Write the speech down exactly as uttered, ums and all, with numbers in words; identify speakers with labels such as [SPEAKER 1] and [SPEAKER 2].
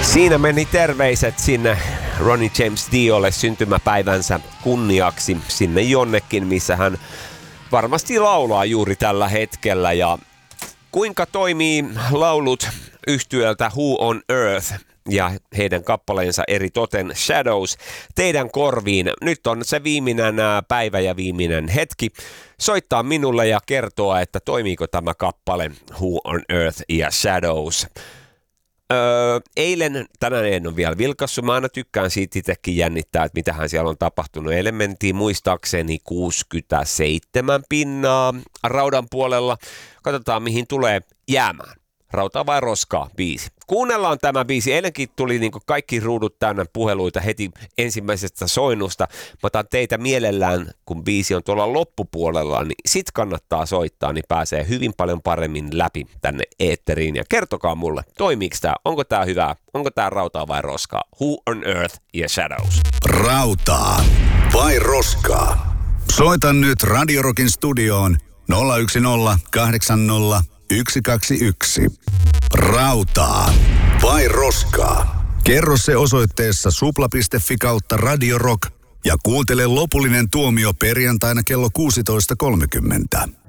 [SPEAKER 1] Siinä meni terveiset sinne Ronnie James Diolle syntymäpäivänsä kunniaksi sinne jonnekin, missä hän varmasti laulaa juuri tällä hetkellä. Ja kuinka toimii laulut yhtyöltä Who on Earth ja heidän kappaleensa eri toten Shadows teidän korviin? Nyt on se viimeinen päivä ja viimeinen hetki soittaa minulle ja kertoa, että toimiiko tämä kappale Who on Earth ja Shadows. Öö, eilen, tänään en ole vielä vilkassut, mä aina tykkään siitä itsekin jännittää, että mitähän siellä on tapahtunut. Eilen mentiin muistaakseni kuusikymmentäseitsemän pinnaa raudan puolella. Katsotaan mihin tulee jäämään. Rautaa vai roskaa biisi. Kuunnellaan tämä biisi. Eilenkin tuli niin kuin kaikki ruudut täynnä puheluita heti ensimmäisestä soinnusta. Mä otan teitä mielellään, kun biisi on tuolla loppupuolella, niin sit kannattaa soittaa, niin pääsee hyvin paljon paremmin läpi tänne eetteriin. Ja kertokaa mulle, toimiiko tää? Onko tää hyvää? Onko tää rautaa vai roskaa? Who on Earth ja Shadows.
[SPEAKER 2] Rautaa vai roskaa? Soita nyt Radio Rockin studioon nolla yksi nolla kahdeksan nolla yksi kaksi yksi. Rautaa vai roskaa? Kerro se osoitteessa supla piste fi kautta Radio Rock ja kuuntele lopullinen tuomio perjantaina kello kuusitoista kolmekymmentä.